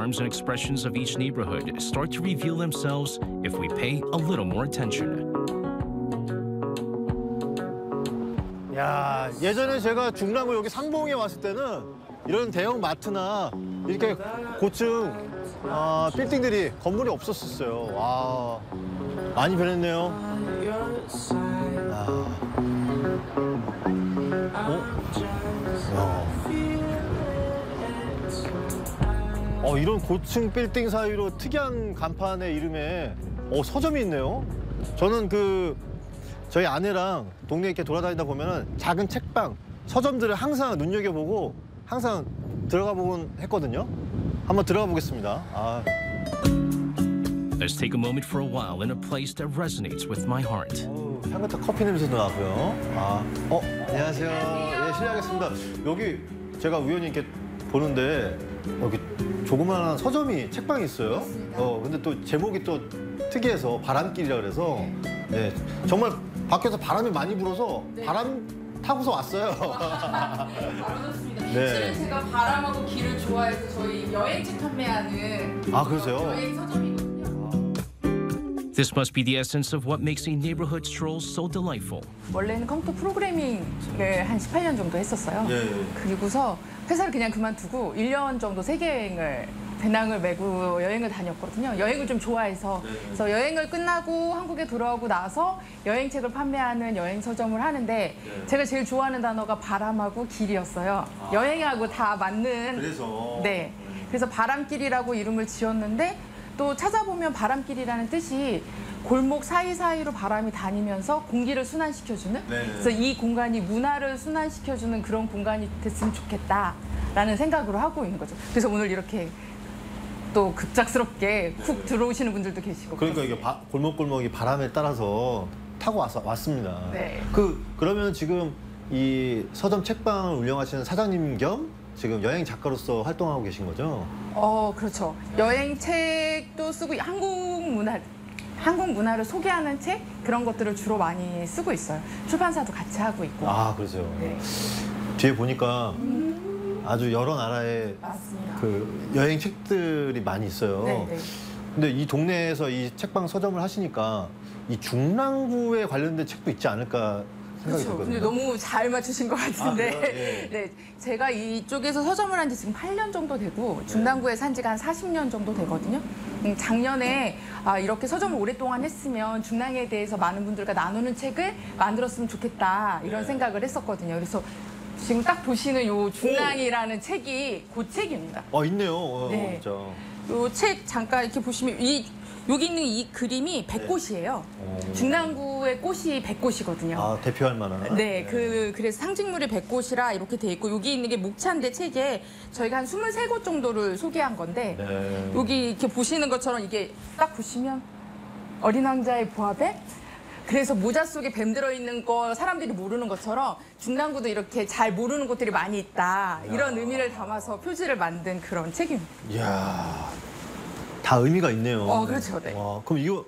charms and expressions of each neighborhood start to reveal themselves if we pay a little more attention. 야, 예전에 제가 중랑구 여기 상봉에 왔을 때는 이런 대형 마트나 이렇게 고층 빌딩들이 건물이 없었어요. 와, 많이 변했네요. 이런 고층 빌딩 사이로 특이한 간판의 이름에 서점이 있네요. 저는 저희 아내랑 동네 이렇게 돌아다니다 보면은 작은 책방, 서점들을 항상 눈여겨보고 항상 들어가 보곤 했거든요. 한번 들어가 보겠습니다. Let's take a moment for a while in a place that resonates with my heart. 향긋한 커피 냄새도 나고요. 안녕하세요. 예, 실례하겠습니다. 여기 제가 우연히 이렇게 보는데 여기 조그마한 서점이 책방이 있어요. 근데 또 제목이 또 특이해서 바람길이라 그래서 네, 정말 밖에서 바람이 많이 불어서 바람 타고서 왔어요. 바로 좋습니다. 네. 실은 제가 바람하고 길을 좋아해서 저희 여행책 판매하는 그러세요? 여행 서점이거든요. This must be the essence of what makes a neighborhood stroll so delightful. 원래는 컴퓨터 프로그래밍을 한 18년 정도 했었어요. 예. 그리고서 회사를 그냥 그만두고 1년 정도 세계여행을 배낭을 메고 여행을 다녔거든요. 여행을 좀 좋아해서. 그래서 여행을 끝나고 한국에 돌아오고 나서 여행책을 판매하는 여행 서점을 하는데 제가 제일 좋아하는 단어가 바람하고 길이었어요. 여행하고 다 맞는. 그래서. 네. 그래서 바람길이라고 이름을 지었는데 또 찾아보면 바람길이라는 뜻이 골목 사이사이로 바람이 다니면서 공기를 순환시켜주는 그래서 이 공간이 문화를 순환시켜주는 그런 공간이 됐으면 좋겠다라는 생각으로 하고 있는 거죠. 그래서 오늘 이렇게 또 급작스럽게 훅 들어오시는 분들도 계시고 그러니까 이게 골목골목이 바람에 따라서 타고 왔습니다. 네. 그러면 지금 이 서점 책방을 운영하시는 사장님 겸 지금 여행 작가로서 활동하고 계신 거죠? 그렇죠. 여행책도 쓰고 한국 문화를 소개하는 책 그런 것들을 주로 많이 쓰고 있어요. 출판사도 같이 하고 있고. 그러세요. 네. 뒤에 보니까 아주 여러 나라의 맞습니다. 여행 책들이 많이 있어요. 네. 근데 이 동네에서 이 책방 서점을 하시니까 이 중랑구에 관련된 책도 있지 않을까 생각이 그렇죠. 근데 들거든요. 너무 잘 맞추신 것 같은데. 그래요? 네, 제가 이쪽에서 서점을 한 지 지금 8년 정도 되고 중랑구에 산 지가 한 40년 정도 되거든요. 작년에 이렇게 서점을 오랫동안 했으면 중랑에 대해서 많은 분들과 나누는 책을 만들었으면 좋겠다 이런 생각을 했었거든요. 그래서 지금 딱 보시는 요 중랑이라는 책이 그 책입니다. 있네요. 네. 진짜. 요 책 잠깐 이렇게 보시면 여기 있는 이 그림이 백꽃이에요. 중랑구의 꽃이 백꽃이거든요. 대표할 만한. 네, 그래서 상징물이 백꽃이라 이렇게 돼 있고 여기 있는 게 목차인데 책에 저희가 한 23곳 정도를 소개한 건데 여기 이렇게 보시는 것처럼 이게 딱 보시면 어린 왕자의 보아뱀? 그래서 모자 속에 뱀 들어있는 거 사람들이 모르는 것처럼 중랑구도 이렇게 잘 모르는 곳들이 많이 있다. 이런 의미를 담아서 표지를 만든 그런 책입니다. 이야, 다 의미가 있네요. 그렇죠. 네. 와, 그럼 이거,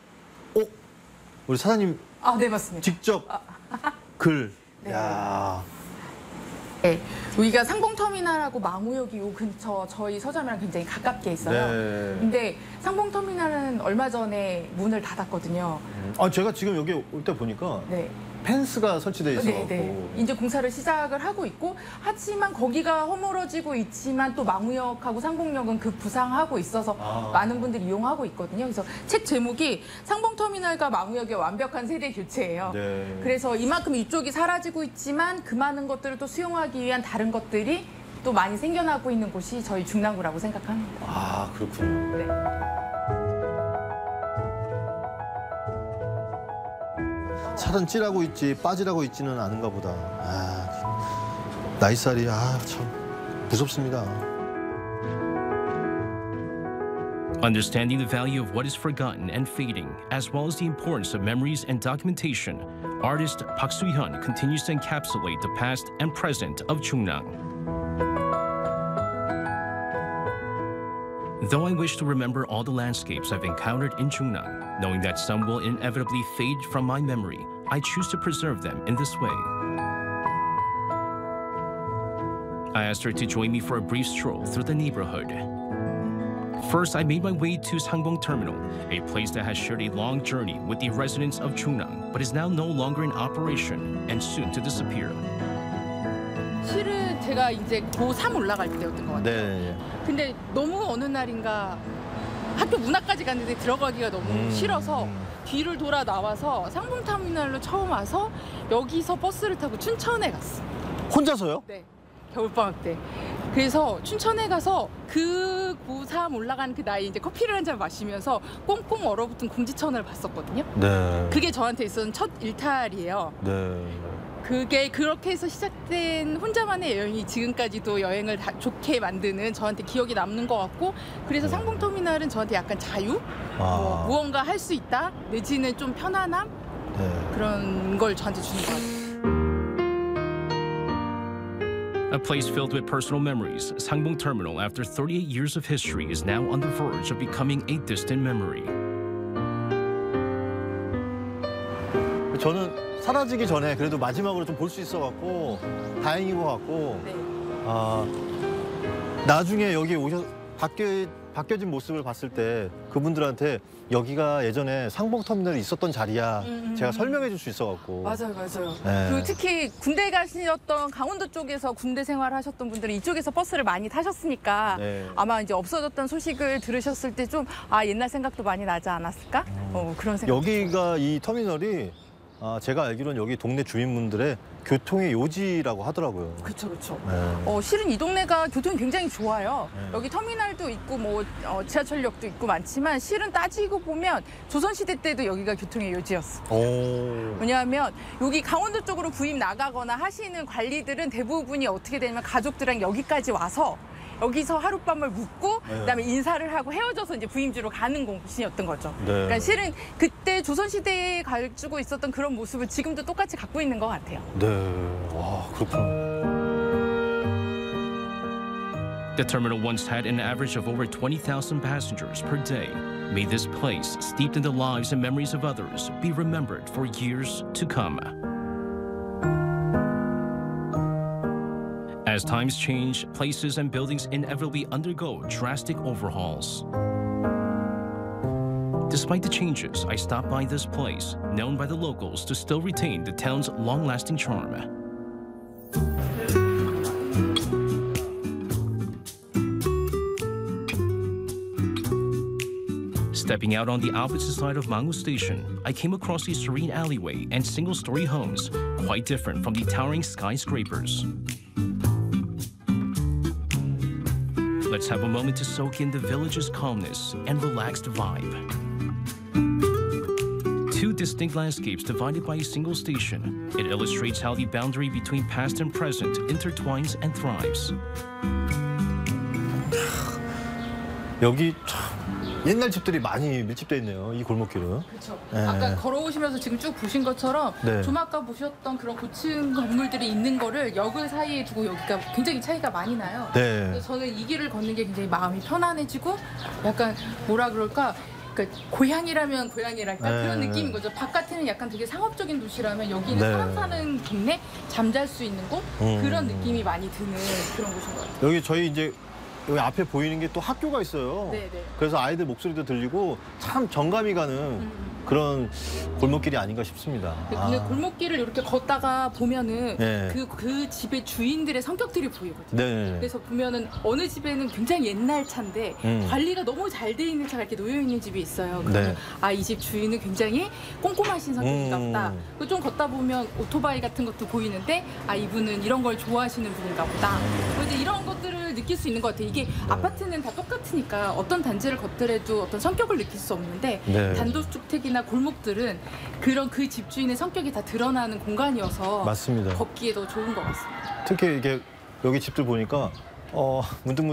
우리 사장님 네, 맞습니다. 직접 글. 네. 이야. 네, 여기가 상봉터미널하고 망우역이 요 근처 저희 서점이랑 굉장히 가깝게 있어요. 네. 근데 상봉터미널은 얼마 전에 문을 닫았거든요. 제가 지금 여기 올 때 보니까 네. 펜스가 설치돼 있어갖고. 네. 이제 공사를 시작을 하고 있고 하지만 거기가 허물어지고 있지만 또 망우역하고 상봉역은 부상하고 있어서 많은 분들이 이용하고 있거든요. 그래서 책 제목이 상봉터미널과 망우역의 완벽한 세대 교체예요. 네. 그래서 이만큼 이쪽이 사라지고 있지만 그 많은 것들을 또 수용하기 위한 다른 것들이 또 많이 생겨나고 있는 곳이 저희 중랑구라고 생각합니다. 그렇군요. 네. 살은 찌라고 있지 빠지라고 있지는 않은가 보다. 나이살이 참 무섭습니다. Understanding the value of what is forgotten and fading, as well as the importance of memories and documentation, artist Park Soo-hyun continues to encapsulate the past and present of Chungnang. Though I wish to remember all the landscapes I've encountered in Chungnang, knowing that some will inevitably fade from my memory, I choose to preserve them in this way. I asked her to join me for a brief stroll through the neighborhood. First, I made my way to Sangbong Terminal, a place that has shared a long journey with the residents of Chungnam, but is now no longer in operation and soon to disappear. 실은 제가 이제 고3 올라갈 때였던 것 같아요. 네. 근데 너무 어느 날인가 학교 문 앞까지 갔는데 들어가기가 너무 싫어서 뒤를 돌아 나와서 상봉터미널로 처음 와서 여기서 버스를 타고 춘천에 갔어. 혼자서요? 네, 겨울방학 때. 그래서 춘천에 가서 그 고3 올라간 그 나이에 이제 커피를 한 잔 마시면서 꽁꽁 얼어붙은 공지천을 봤었거든요. 네. 그게 저한테 있었던 첫 일탈이에요. 네. 그게 그렇게 해서 시작된 혼자만의 여행이 지금까지도 여행을 다 좋게 만드는 저한테 기억이 남는 것 같고, 그래서 상봉터미널은 저한테 약간 자유? 뭐 무언가 할 수 있다? 내지는 좀 편안함? 네. 그런 걸 저한테 주는 것 같아요. A place filled with personal memories, Sangbong Terminal, after 38 years of history, is now on the verge of becoming a distant memory. 저는 사라지기 전에 그래도 마지막으로 좀 볼 수 있어갖고 다행인 것 같고, 네. 나중에 여기 바뀌어진 모습을 봤을 때 그분들한테 여기가 예전에 상봉터미널에 있었던 자리야 제가 설명해 줄 수 있어갖고. 맞아요. 네. 그리고 특히 군대 가시던 강원도 쪽에서 군대 생활하셨던 분들은 이쪽에서 버스를 많이 타셨으니까 네. 아마 이제 없어졌던 소식을 들으셨을 때 좀 옛날 생각도 많이 나지 않았을까? 그런 생각. 여기가 이 터미널이 제가 알기로는 여기 동네 주민분들의 교통의 요지라고 하더라고요. 그렇죠. 네. 실은 이 동네가 교통이 굉장히 좋아요. 네. 여기 터미널도 있고 뭐 지하철역도 있고 많지만 실은 따지고 보면 조선시대 때도 여기가 교통의 요지였어. 오. 왜냐하면 여기 강원도 쪽으로 부임 나가거나 하시는 관리들은 대부분이 어떻게 되냐면 가족들이랑 여기까지 와서 여기서 하룻밤을 묵고 그다음에 인사를 하고 헤어져서 이제 부임지로 가는 곳이었던 거죠. 네. 그러니까 실은 그때 조선시대에 가지고 있었던 그런 모습을 지금도 똑같이 갖고 있는 것 같아요. 네. 와, 그렇구나. The terminal once had an average of over 20,000 passengers per day. May this place, steeped in the lives and memories of others, be remembered for years to come. As times change, places and buildings inevitably undergo drastic overhauls. Despite the changes, I stopped by this place, known by the locals to still retain the town's long-lasting charm. Stepping out on the opposite side of Mangu Station, I came across a serene alleyway and single-story homes, quite different from the towering skyscrapers. Let's have a moment to soak in the village's calmness and relaxed vibe. Two distinct landscapes divided by a single station. It illustrates how the boundary between past and present intertwines and thrives. 여기 참 옛날 집들이 많이 밀집돼 있네요. 이 골목길은. 그렇죠. 네. 아까 걸어오시면서 지금 쭉 보신 것처럼 네. 좀 아까 보셨던 그런 고층 건물들이 있는 거를 역을 사이에 두고 여기가 굉장히 차이가 많이 나요. 네. 그래서 저는 이 길을 걷는 게 굉장히 마음이 편안해지고 약간 뭐라 그럴까, 그러니까 고향이라면 고향이랄까 네. 그런 느낌인 거죠. 바깥에는 약간 되게 상업적인 도시라면 여기는 네. 사람 사는 동네, 잠잘 수 있는 곳, 그런 느낌이 많이 드는 그런 곳인 것 같아요. 여기 저희 이제 여기 앞에 보이는 게 또 학교가 있어요. 네네. 그래서 아이들 목소리도 들리고 참 정감이 가는 그런 골목길이 아닌가 싶습니다. 근데 골목길을 이렇게 걷다가 보면은 네. 그 집의 주인들의 성격들이 보이거든요. 네. 그래서 보면은 어느 집에는 굉장히 옛날 차인데 관리가 너무 잘 돼 있는 차가 이렇게 놓여 있는 집이 있어요. 그러면 네. 이 집 주인은 굉장히 꼼꼼하신 성격인가 보다. 그리고 좀 걷다 보면 오토바이 같은 것도 보이는데 이분은 이런 걸 좋아하시는 분인가 보다. 이제 이런 것들을 느낄 수 있는 것 같아요. 이게 아파트는 다 똑같으니까 어떤 단지를 걷더라도 어떤 성격을 느낄 수 없는데 네. 단독주택이나 골목들은 그런 그 집주인의 성격이 다 드러나는 공간이어서 맞습니다. 걷기에 더 좋은 것 같습니다. 특히 이게 여기 집들 보니까 문득